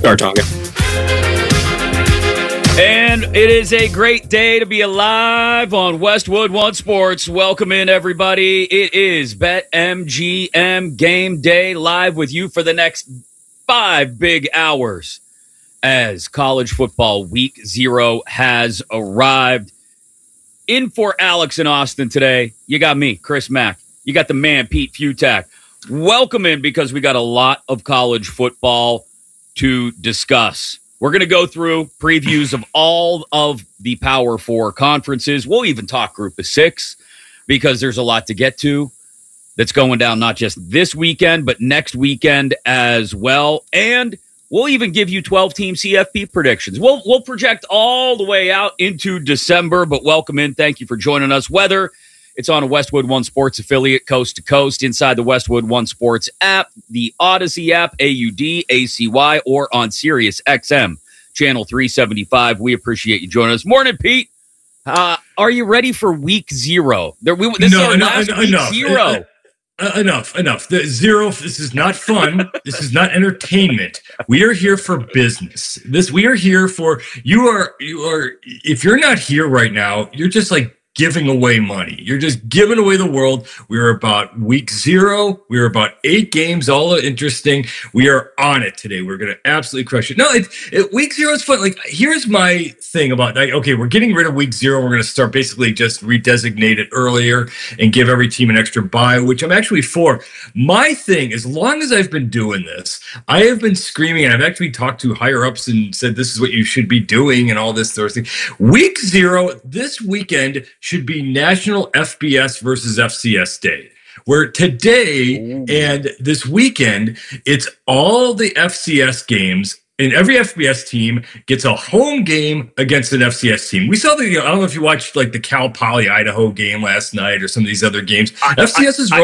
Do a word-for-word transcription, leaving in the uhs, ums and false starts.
Start talking. And it is a great day to be alive on Westwood One Sports. Welcome in, everybody. It is BetMGM Game Day, live with you for the next five big hours as college football week zero has arrived. In for Alex in Austin today, you got me, Chris Mack. You got the man, Pete Futak. Welcome in because we got a lot of college football to discuss. We're going to go through previews of all of the Power Four conferences. We'll even talk Group of Six because there's a lot to get to that's going down not just this weekend, but next weekend as well. And we'll even give you twelve-team C F P predictions. We'll, we'll project all the way out into December, but welcome in. Thank you for joining us. Whether it's on a Westwood One Sports affiliate, coast to coast, inside the Westwood One Sports app, the Odyssey app, A U D, A C Y, or on Sirius X M, channel three seventy-five. We appreciate you joining us. Morning, Pete. Uh, are you ready for week zero? There, we, this no, is our no, last no, week enough. zero. Uh, uh, enough, enough. The zero, this is not fun. This is not entertainment. We are here for business. This, we are here for, you are, you are, if you're not here right now, you're just like, giving away money. You're just giving away the world. We're about week zero. We're about eight games, all interesting. We are on it today. We're going to absolutely crush it. No, it, it, week zero is fun. Like, here's my thing about, like, okay, we're getting rid of week zero. We're going to start basically just redesignate it earlier and give every team an extra bye, which I'm actually for. My thing, as long as I've been doing this, I have been screaming, and I've actually talked to higher ups and said, this is what you should be doing and all this sort of thing. Week zero, this weekend, should be National F B S versus F C S Day, where today Ooh. and this weekend, it's all the F C S games, and every F B S team gets a home game against an F C S team. We saw the, I don't know if you watched like the Cal Poly Idaho game last night or some of these other games. I, F C S is I,